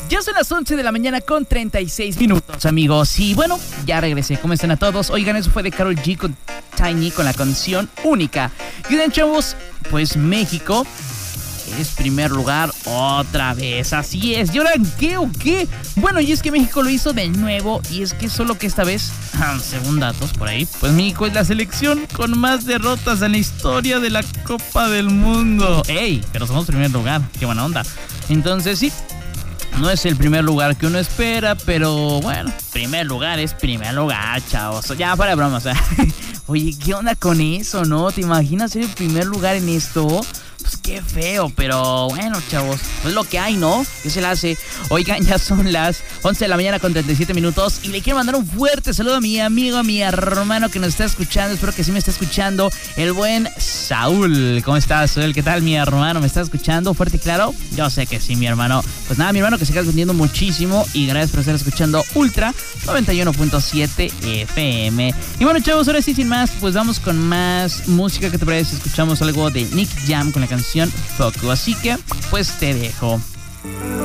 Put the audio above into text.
Ya son las 11 de la mañana con 36 minutos, amigos. Y bueno, ya regresé. ¿Cómo están a todos? Oigan, eso fue de Karol G con Tiny con la canción Única. Y bien, chavos, pues México es primer lugar otra vez. Así es. ¿Y ahora qué o qué? Bueno, y es que México lo hizo de nuevo. Y es que solo que esta vez, según datos por ahí, pues México es la selección con más derrotas en la historia de la Copa del Mundo. ¡Ey! Pero somos primer lugar. ¡Qué buena onda! Entonces sí, no es el primer lugar que uno espera, pero bueno, primer lugar es primer lugar, chavos. Ya, para de broma, o sea. Oye, ¿qué onda con eso, no? ¿Te imaginas ser el primer lugar en esto? Pues qué feo, pero bueno, chavos, pues lo que hay, ¿no? ¿Qué se le hace? Oigan, ya son las 11 de la mañana con 37 minutos y le quiero mandar un fuerte saludo a mi amigo, a mi hermano que nos está escuchando. Espero que sí me esté escuchando, el buen Saúl. ¿Cómo estás, Saúl? ¿Qué tal, mi hermano? ¿Me está escuchando fuerte y claro? Yo sé que sí, mi hermano. Pues nada, mi hermano, que sigas vendiendo muchísimo y gracias por estar escuchando Ultra 91.7 FM. Y bueno, chavos, ahora sí, sin más, pues vamos con más música. ¿Qué te parece si escuchamos algo de Nick Jam con la canción Foco? Así que, pues te dejo.